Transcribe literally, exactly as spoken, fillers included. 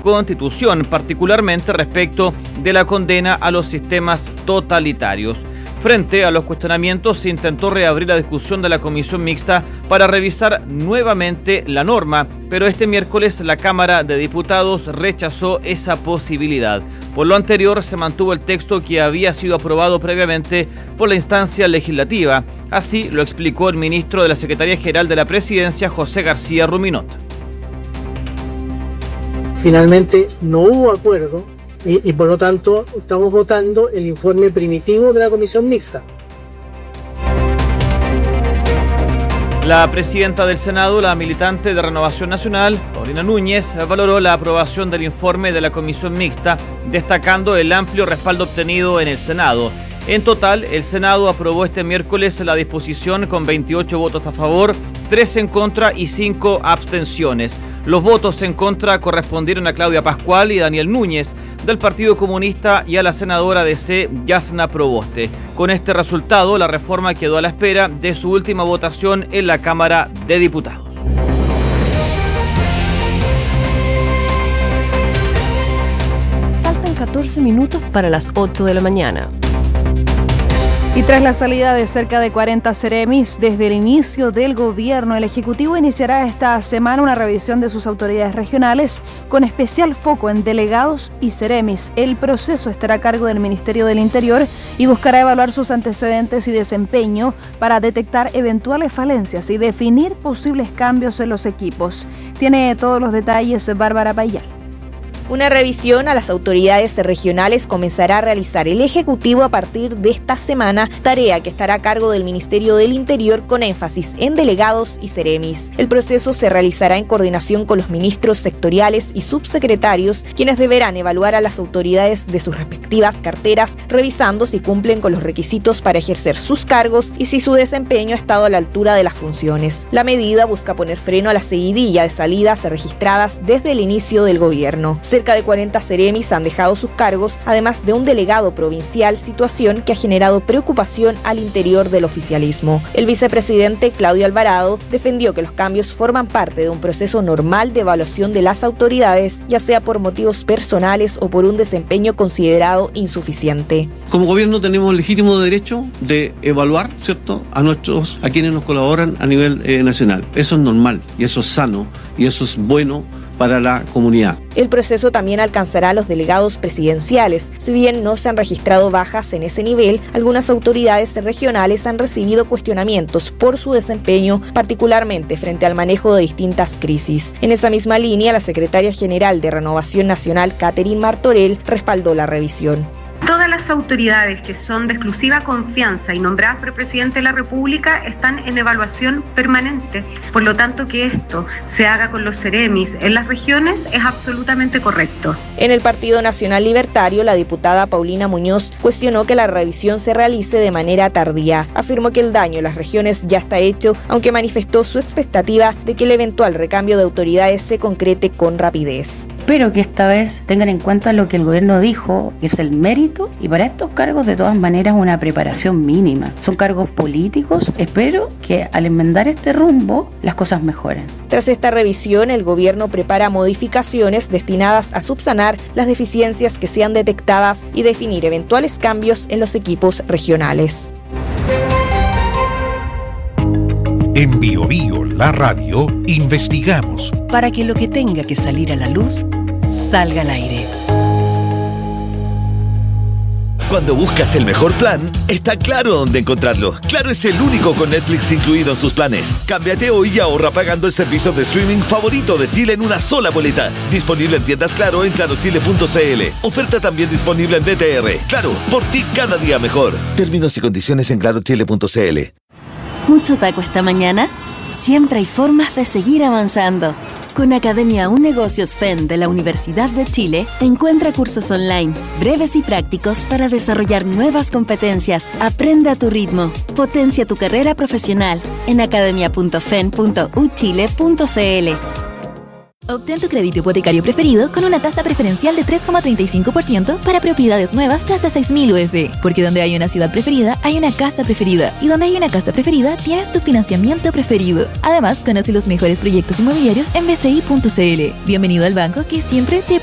Constitución, particularmente respecto de la condena a los sistemas totalitarios. Frente a los cuestionamientos, se intentó reabrir la discusión de la comisión mixta para revisar nuevamente la norma, pero este miércoles la Cámara de Diputados rechazó esa posibilidad. Por lo anterior, se mantuvo el texto que había sido aprobado previamente por la instancia legislativa. Así lo explicó el ministro de la Secretaría General de la Presidencia, José García Ruminot. Finalmente no hubo acuerdo. Y, y por lo tanto estamos votando el informe primitivo de la comisión mixta. La presidenta del Senado, la militante de Renovación Nacional, Paulina Núñez, valoró la aprobación del informe de la comisión mixta, destacando el amplio respaldo obtenido en el Senado. En total, el Senado aprobó este miércoles la disposición con veintiocho votos a favor, tres en contra y cinco abstenciones. Los votos en contra correspondieron a Claudia Pascual y Daniel Núñez, del Partido Comunista, y a la senadora D C, Yasna Proboste. Con este resultado, la reforma quedó a la espera de su última votación en la Cámara de Diputados. Faltan catorce minutos para las ocho de la mañana. Y tras la salida de cerca de cuarenta Ceremis desde el inicio del gobierno, el Ejecutivo iniciará esta semana una revisión de sus autoridades regionales con especial foco en delegados y Ceremis. El proceso estará a cargo del Ministerio del Interior y buscará evaluar sus antecedentes y desempeño para detectar eventuales falencias y definir posibles cambios en los equipos. Tiene todos los detalles Bárbara Payal. Una revisión a las autoridades regionales comenzará a realizar el Ejecutivo a partir de esta semana, tarea que estará a cargo del Ministerio del Interior con énfasis en delegados y Ceremis. El proceso se realizará en coordinación con los ministros sectoriales y subsecretarios, quienes deberán evaluar a las autoridades de sus respectivas carteras, revisando si cumplen con los requisitos para ejercer sus cargos y si su desempeño ha estado a la altura de las funciones. La medida busca poner freno a la seguidilla de salidas registradas desde el inicio del gobierno. Cerca de cuarenta Ceremis han dejado sus cargos, además de un delegado provincial, situación que ha generado preocupación al interior del oficialismo. El vicepresidente Claudio Alvarado defendió que los cambios forman parte de un proceso normal de evaluación de las autoridades, ya sea por motivos personales o por un desempeño considerado insuficiente. Como gobierno tenemos el legítimo derecho de evaluar, ¿cierto?, a nuestros, a quienes nos colaboran a nivel eh, nacional. Eso es normal y eso es sano y eso es bueno para la comunidad. El proceso también alcanzará a los delegados presidenciales. Si bien no se han registrado bajas en ese nivel, algunas autoridades regionales han recibido cuestionamientos por su desempeño, particularmente frente al manejo de distintas crisis. En esa misma línea, la secretaria general de Renovación Nacional, Catherine Martorell, respaldó la revisión. Todas las autoridades que son de exclusiva confianza y nombradas por el presidente de la República están en evaluación permanente. Por lo tanto, que esto se haga con los Ceremis en las regiones es absolutamente correcto. En el Partido Nacional Libertario, la diputada Paulina Muñoz cuestionó que la revisión se realice de manera tardía. Afirmó que el daño en las regiones ya está hecho, aunque manifestó su expectativa de que el eventual recambio de autoridades se concrete con rapidez. Espero que esta vez tengan en cuenta lo que el gobierno dijo, que es el mérito, y para estos cargos de todas maneras una preparación mínima. Son cargos políticos, espero que al enmendar este rumbo las cosas mejoren. Tras esta revisión, el gobierno prepara modificaciones destinadas a subsanar las deficiencias que sean detectadas y definir eventuales cambios en los equipos regionales. En Bio Bio, la radio, investigamos para que lo que tenga que salir a la luz, salga al aire. Cuando buscas el mejor plan, está claro dónde encontrarlo. Claro es el único con Netflix incluido en sus planes. Cámbiate hoy y ahorra pagando el servicio de streaming favorito de Chile en una sola boleta. Disponible en tiendas Claro en claro chile punto c l. Oferta también disponible en B T R. Claro, por ti cada día mejor. Términos y condiciones en claro chile punto c l. ¿Mucho taco esta mañana? Siempre hay formas de seguir avanzando. Con Academia Un Negocios F E N de la Universidad de Chile, encuentra cursos online, breves y prácticos para desarrollar nuevas competencias. Aprende a tu ritmo. Potencia tu carrera profesional en academia punto f e n punto u chile punto c l. Obtén tu crédito hipotecario preferido con una tasa preferencial de tres coma treinta y cinco por ciento para propiedades nuevas de hasta seis mil U F. Porque donde hay una ciudad preferida, hay una casa preferida. Y donde hay una casa preferida, tienes tu financiamiento preferido. Además, conoce los mejores proyectos inmobiliarios en b c i punto c l. Bienvenido al banco que siempre te